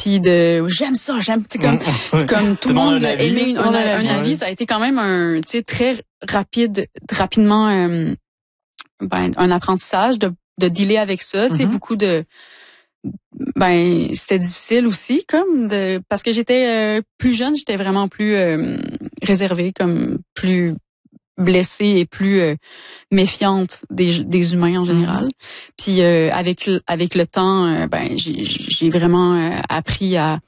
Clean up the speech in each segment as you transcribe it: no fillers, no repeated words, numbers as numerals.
puis j'aime ça, j'aime, tu sais, comme tout le monde a aimé un avis, ça a été quand même un, tu sais, très rapidement, un apprentissage de dealer avec ça, tu sais, beaucoup de, c'était difficile aussi, parce que j'étais plus jeune, j'étais vraiment plus réservée, comme plus blessée et plus méfiante des humains en général. Puis avec le temps, j'ai vraiment appris à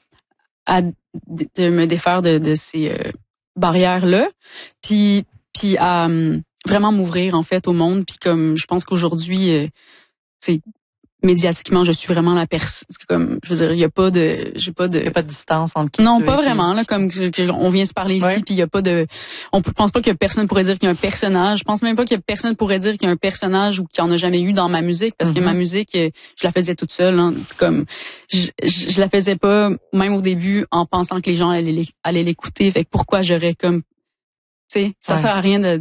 de me défaire de ces barrières-là, puis à vraiment m'ouvrir en fait au monde. Puis comme je pense qu'aujourd'hui, c'est médiatiquement, je suis vraiment la personne. Comme je veux dire, il y a pas de distance entre qui non, pas vraiment là. Comme on vient se parler ici, puis il y a pas de. On pense pas que personne pourrait dire qu'il y a un personnage. Je pense même pas que personne pourrait dire qu'il y a un personnage ou qu'il y en a jamais eu dans ma musique, parce que ma musique, je la faisais toute seule. Hein, comme je la faisais pas même au début en pensant que les gens allaient l'écouter. Fait que pourquoi j'aurais comme, tu sais, ça sert à rien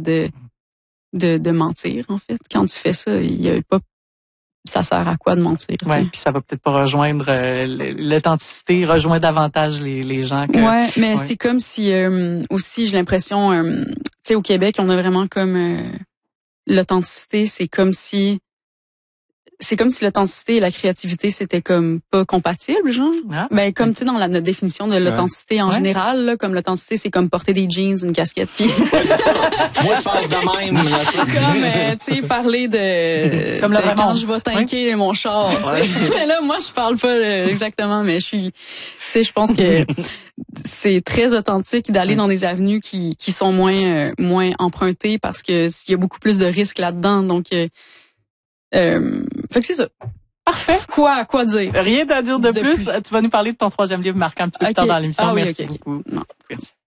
de mentir en fait. Quand tu fais ça, il y a pas. Ça sert à quoi de mentir? Ouais, puis ça va peut-être pas rejoindre l'authenticité, rejoindre davantage les gens. Mais c'est comme si aussi j'ai l'impression, tu sais, au Québec, on a vraiment comme l'authenticité, c'est comme si l'authenticité et la créativité c'était comme pas compatible, genre. Comme tu sais dans notre définition de l'authenticité en général, là, comme l'authenticité c'est comme porter des jeans, une casquette, puis. Moi je pense de même. Comme tu sais parler de comme quand je vais tanker mon char. Mais là moi je parle pas exactement, mais je pense que c'est très authentique d'aller dans des avenues qui sont moins empruntées parce que il y a beaucoup plus de risques là-dedans, donc. Fait que c'est ça. Parfait. Quoi dire? Rien à dire de plus. Tu vas nous parler de ton 3e livre marquant un petit peu plus tard dans l'émission. Ah oui, merci beaucoup. Non, merci.